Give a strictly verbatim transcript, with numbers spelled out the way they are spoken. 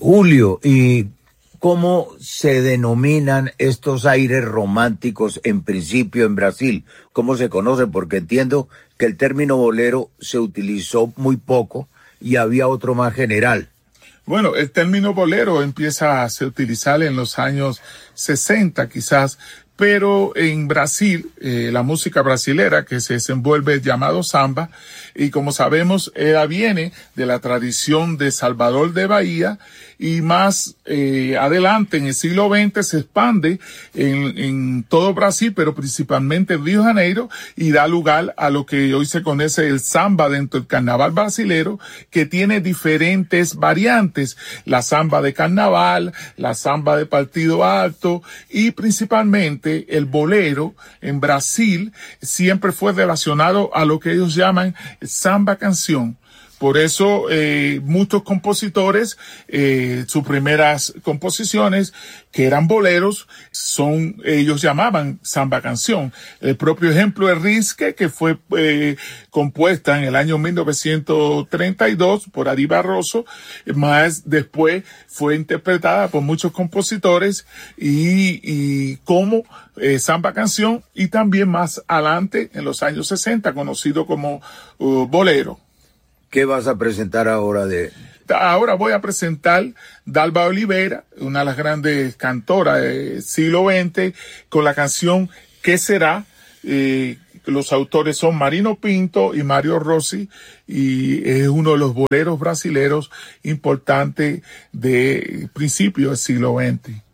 Julio, ¿y cómo se denominan estos aires románticos en principio en Brasil? ¿Cómo se conoce? Porque entiendo que el término bolero se utilizó muy poco y había otro más general. Bueno, el término bolero empieza a se utilizar en los años sesenta quizás, pero en Brasil, eh, la música brasilera que se desenvuelve llamado samba, y como sabemos, ella viene de la tradición de Salvador de Bahía, y más eh, adelante, en el siglo veinte, se expande en, en todo Brasil, pero principalmente en Río de Janeiro, y da lugar a lo que hoy se conoce el samba dentro del carnaval brasilero, que tiene diferentes variantes: la samba de carnaval, la samba de partido alto, y principalmente el bolero en Brasil siempre fue relacionado a lo que ellos llaman samba canción. Por eso eh, muchos compositores, eh, sus primeras composiciones, que eran boleros, son, ellos llamaban samba canción. El propio ejemplo es Risque, que fue eh, compuesta en el año mil novecientos treinta y dos por Ari Barroso, más después fue interpretada por muchos compositores y, y como eh, samba canción, y también más adelante, en los años sesenta, conocido como uh, bolero. ¿Qué vas a presentar ahora de...? Ahora voy a presentar Dalva Oliveira, una de las grandes cantoras del siglo veinte, con la canción ¿Qué será? Eh, los autores son Marino Pinto y Mario Rossi, y es uno de los boleros brasileros importantes de principios del siglo veinte.